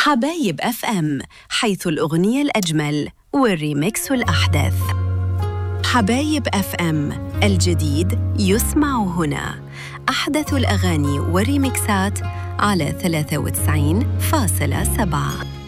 حبايب اف ام، حيث الأغنية الأجمل والريميكس الأحدث. حبايب اف ام، الجديد يسمع هنا. أحدث الأغاني والريميكسات على 93.7.